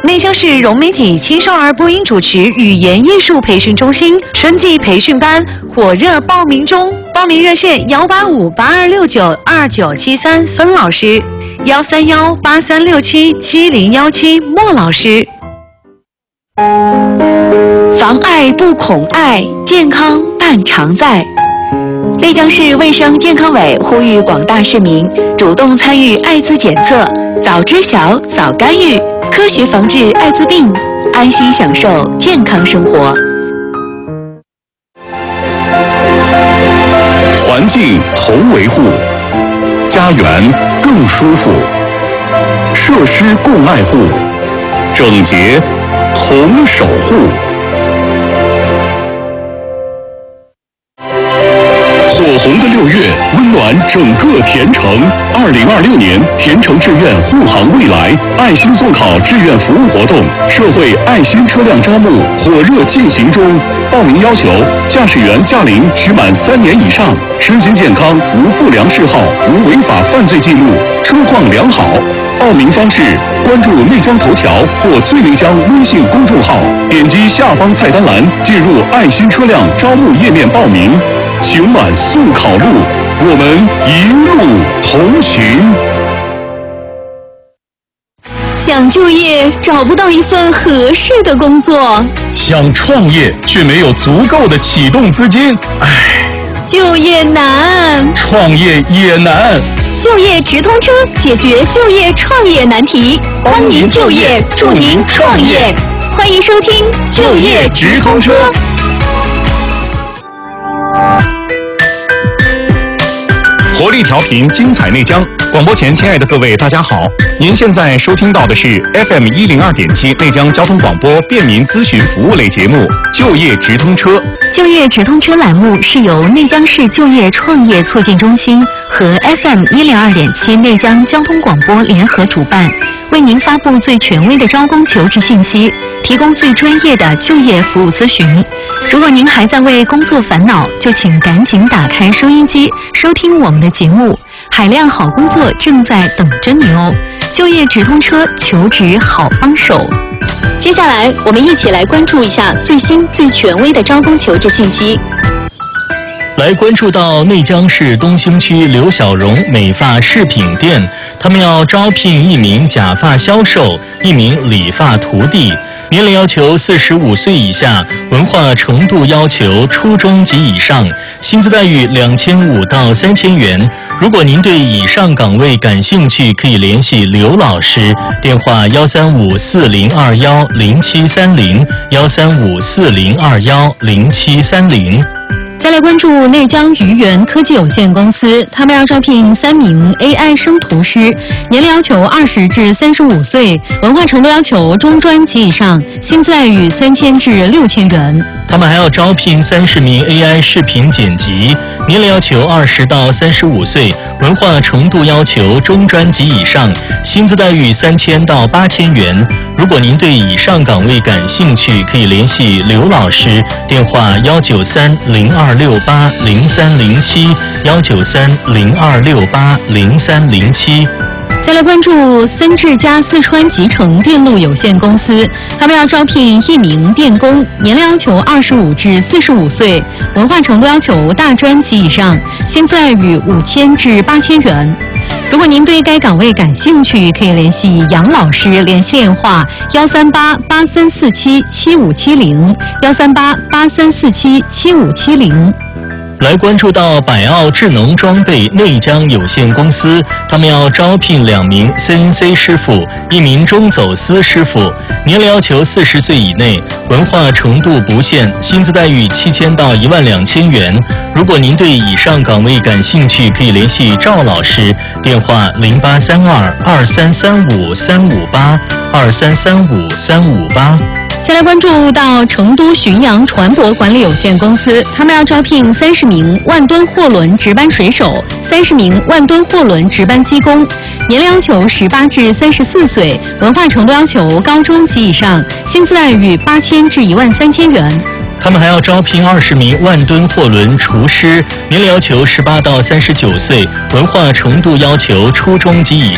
内江市融媒体青少儿播音主持语言艺术培训中心春季培训班火热报名中，报名热线18582692973孙老师，13183677017莫老师。防艾不恐艾，健康伴常在。内江市卫生健康委呼吁广大市民主动参与艾滋检测，早知晓早干预，科学防治艾滋病，安心享受健康生活。 环境同维护，家园更舒服，设施共爱护，整洁同守护。火红的6月，温暖整个田城。2026年田城志愿护航未来爱心送考志愿服务活动社会爱心车辆招募火热进行中。报名要求：驾驶员驾龄需满3年以上，身心健康，无不良嗜好，无违法犯罪记录，车况良好。报名方式：关注内江头条或最内江微信公众号，点击下方菜单栏进入爱心车辆招募页面报名。请满送考路，我们一路同行。 想就业找不到一份合适的工作， 想创业却没有足够的启动资金， 就业难， 创业也难。 就业直通车解决就业创业难题，欢迎就业，祝您创业。欢迎收听就业直通车。 活力调频，精彩内江。广播前，亲爱的各位，大家好！您现在收听到的是 FM 102.7内江交通广播便民咨询服务类节目《就业直通车》。 就业直通车栏目是由内江市就业创业促进中心和 FM 102.7内江交通广播联合主办，为您发布最权威的招工求职信息，提供最专业的就业服务咨询。如果您还在为工作烦恼，就请赶紧打开收音机，收听我们的节目。海量好工作正在等着你哦！就业直通车，求职好帮手。接下来，我们一起来关注一下最新最权威的招工求职信息。 来关注到内江市东兴区刘小荣美发饰品店，他们要招聘1名假发销售，1名理发徒弟。年龄要求45岁以下，文化程度要求初中及以上，薪资待遇2500到3000元。如果您对以上岗位感兴趣，可以联系刘老师，电话13540210730，13540210730。 再来关注内江愚园科技有限公司，他们要招聘3名 AI 生图师，年龄要求20至35岁，文化程度要求中专及以上，薪资待遇3000至6000元。 他们还要招聘30名 AI 视频剪辑，年龄要求20到35岁，文化程度要求中专及以上，薪资待遇3000到8000元。如果您对以上岗位感兴趣，可以联系刘老师，电话19302680307，19302680307。 再来关注森智家四川集成电路有限公司，他们要招聘1名电工，年龄要求25至45岁，文化程度要求大专及以上，薪资待遇5000至8000元。如果您对该岗位感兴趣，可以联系杨老师，联系电话13883477570，13883477570。 来关注到百奥智能装备内江有限公司，他们要招聘2名 CNC 师傅，1名中走私师傅，年龄要求40岁以内，文化程度不限，薪资待遇7000到12000元。如果您对以上岗位感兴趣，可以联系赵老师，电话0832233558，233558。 再来关注到成都浔阳船舶管理有限公司，他们要招聘30名万吨货轮值班水手，30名万吨货轮值班机工，年龄要求18至34岁，文化程度要求高中及以上，薪资待遇8000至13000元。 他们还要招聘20名万吨货轮厨师，年龄要求18到39岁，文化程度要求初中及以